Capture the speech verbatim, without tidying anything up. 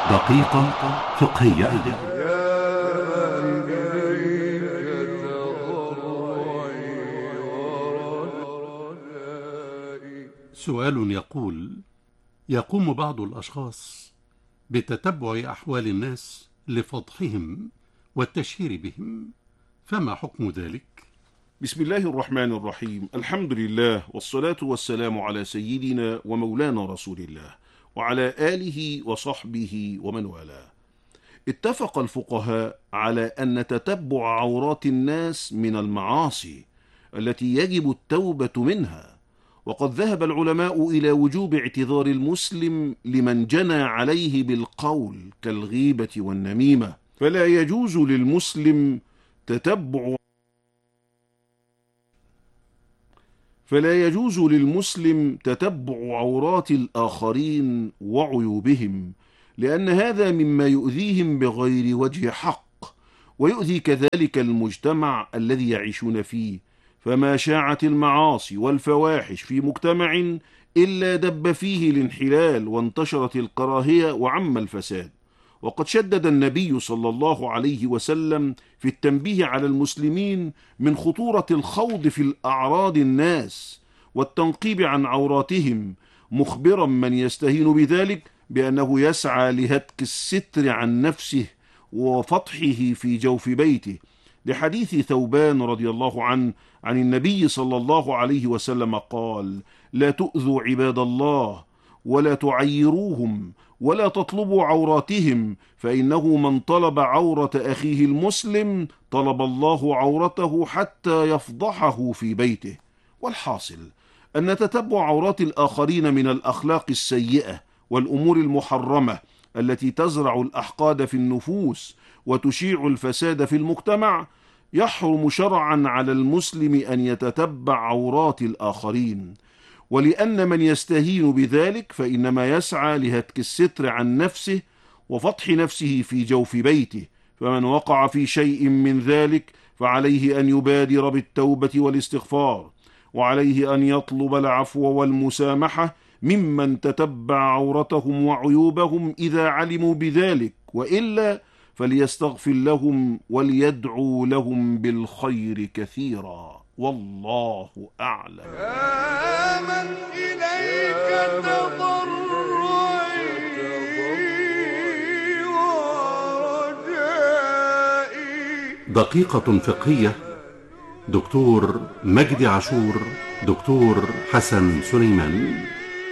دقيقة فقهية. سؤال يقول: يقوم بعض الأشخاص بتتبع أحوال الناس لفضحهم والتشهير بهم، فما حكم ذلك؟ بسم الله الرحمن الرحيم. الحمد لله والصلاة والسلام على سيدنا ومولانا رسول الله وعلى آله وصحبه ومن والاه. اتفق الفقهاء على أن تتبع عورات الناس من المعاصي التي يجب التوبة منها، وقد ذهب العلماء إلى وجوب اعتذار المسلم لمن جنى عليه بالقول كالغيبة والنميمة، فلا يجوز للمسلم تتبع فلا يجوز للمسلم تتبع عورات الآخرين وعيوبهم، لأن هذا مما يؤذيهم بغير وجه حق، ويؤذي كذلك المجتمع الذي يعيشون فيه. فما شاعت المعاصي والفواحش في مجتمع إلا دب فيه الانحلال وانتشرت الكراهية وعم الفساد. وقد شدد النبي صلى الله عليه وسلم في التنبيه على المسلمين من خطورة الخوض في الأعراض الناس والتنقيب عن عوراتهم، مخبرا من يستهين بذلك بأنه يسعى لهتك الستر عن نفسه وفضحه في جوف بيته، لحديث ثوبان رضي الله عنه عن النبي صلى الله عليه وسلم قال: لا تؤذوا عباد الله ولا تعيروهم ولا تطلبوا عوراتهم، فإنه من طلب عورة أخيه المسلم طلب الله عورته حتى يفضحه في بيته. والحاصل أن تتبع عورات الآخرين من الأخلاق السيئة والأمور المحرمة التي تزرع الأحقاد في النفوس وتشيع الفساد في المجتمع. يحرم شرعا على المسلم أن يتتبع عورات الآخرين، ولأن من يستهين بذلك فإنما يسعى لهتك الستر عن نفسه وفضح نفسه في جوف بيته، فمن وقع في شيء من ذلك فعليه أن يبادر بالتوبة والاستغفار، وعليه أن يطلب العفو والمسامحة ممن تتبع عورتهم وعيوبهم إذا علموا بذلك، وإلا فليستغفر لهم وليدعوا لهم بالخير كثيرا. والله أعلم. يا من إليك تضرعي ورجائي. دقيقة فقهية. دكتور مجدي عاشور، دكتور حسن سليمان.